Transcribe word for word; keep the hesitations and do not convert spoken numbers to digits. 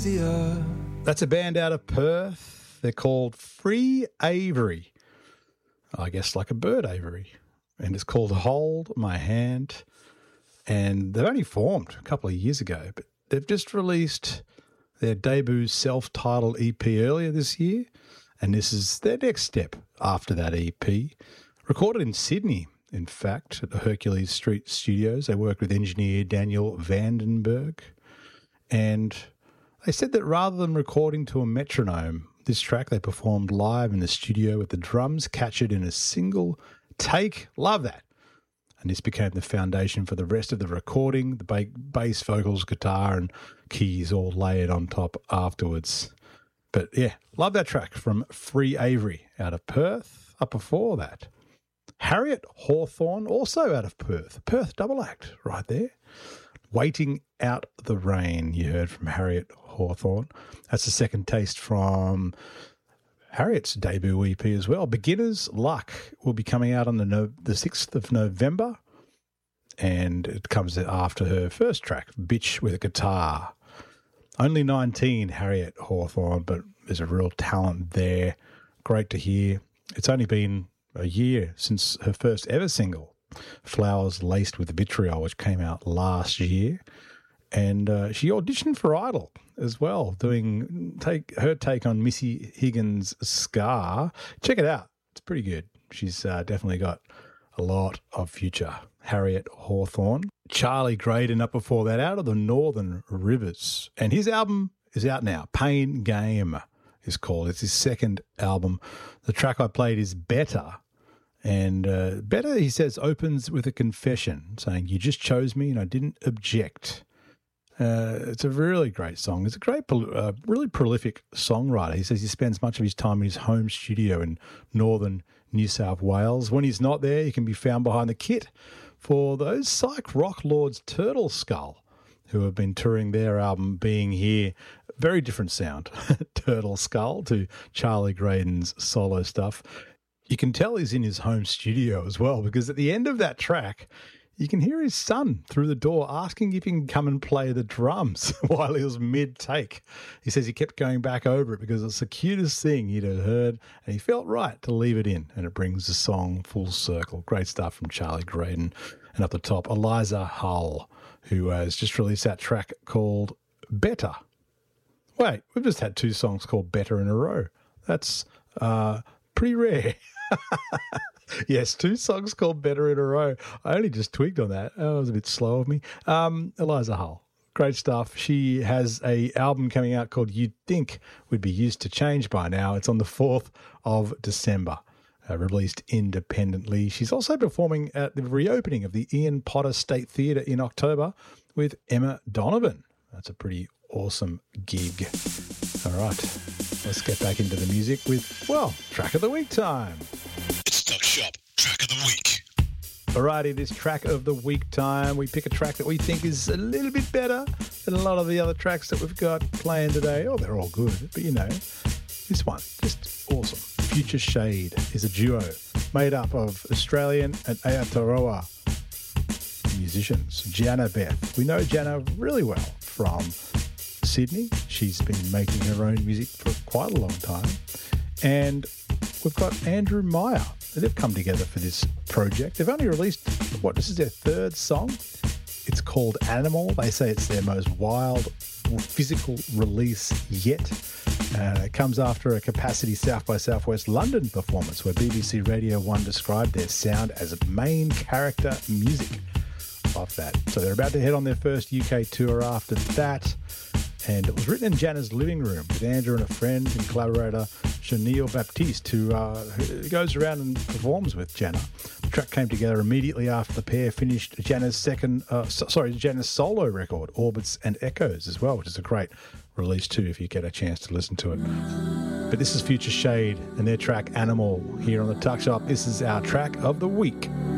easier. That's a band out of Perth. They're called Free Avery. I guess like a bird aviary. And it's called Hold My Hand. And they've only formed a couple of years ago, but they've just released their debut self-titled E P earlier this year. And this is their next step after that E P. Recorded in Sydney, in fact, at the Hercules Street Studios. They worked with engineer Daniel Vandenberg. And they said that rather than recording to a metronome, this track they performed live in the studio with the drums captured in a single take. Love that. And this became the foundation for the rest of the recording, the ba- bass, vocals, guitar and keys all layered on top afterwards. But yeah, love that track from Free Avery out of Perth. Up before that, Harriet Hawthorne, also out of Perth. Perth double act right there. Waiting Out the Rain, you heard from Harriet Hawthorne. That's the second taste from Harriet's debut E P as well. Beginner's Luck will be coming out on the no- the sixth of November, and it comes after her first track, Bitch with a Guitar. Only nineteen, Harriet Hawthorne, but there's a real talent there. Great to hear. It's only been a year since her first ever single, Flowers Laced with Vitriol, which came out last year. And uh, she auditioned for Idol as well, doing take her take on Missy Higgins' Scar. Check it out. It's pretty good. She's uh, definitely got a lot of future. Harriet Hawthorne. Charlie Graydon up before that, out of the Northern Rivers. And his album is out now. Pain Game is called. It's his second album. The track I played is Better. And uh, Better, he says, opens with a confession saying, you just chose me and I didn't object. Uh, it's a really great song. It's a great, uh, really prolific songwriter. He says he spends much of his time in his home studio in northern New South Wales. When he's not there, he can be found behind the kit for those psych rock lords Turtle Skull, who have been touring their album Being Here. Very different sound, Turtle Skull, to Charlie Graydon's solo stuff. You can tell he's in his home studio as well, because at the end of that track, you can hear his son through the door asking if he can come and play the drums while he was mid-take. He says he kept going back over it because it's the cutest thing he'd have heard, and he felt right to leave it in, and it brings the song full circle. Great stuff from Charlie Graydon. And up the top, Eliza Hull, who has just released that track called Better. Wait, we've just had two songs called Better in a row. That's uh, pretty rare. Yes, two songs called Better in a row. I only just tweaked on that. That was a bit slow of me. Um, Eliza Hull, great stuff. She has a album coming out called You'd Think Would Be Used to Change by now. It's on the fourth of December, uh, released independently. She's also performing at the reopening of the Ian Potter State Theatre in October with Emma Donovan. That's a pretty awesome gig. All right, let's get back into the music with, well, Track of the Week time. It's Tuck Shop Track of the Week. Alrighty, this Track of the Week time. We pick a track that we think is a little bit better than a lot of the other tracks that we've got playing today. Oh, they're all good, but you know, this one, just awesome. Future Shade is a duo made up of Australian and Aotearoa musicians. Jana Beth. We know Jana really well from Sydney. She's been making her own music for quite a long time. And we've got Andrew Meyer. They've come together for this project. They've only released, what, this is their third song. It's called Animal. They say it's their most wild physical release yet. Uh, it comes after a Capacity South by Southwest London performance where B B C Radio one described their sound as main character music. Love that. So they're about to head on their first U K tour after that. And it was written in Jana's living room with Andrew and a friend and collaborator, Chanel Baptiste, who, uh, who goes around and performs with Jana. The track came together immediately after the pair finished Jana's second, uh, so, sorry, Jana's solo record, Orbits and Echoes, as well, which is a great release too if you get a chance to listen to it. But this is Future Shade and their track Animal here on the Tuck Shop. This is our Track of the Week.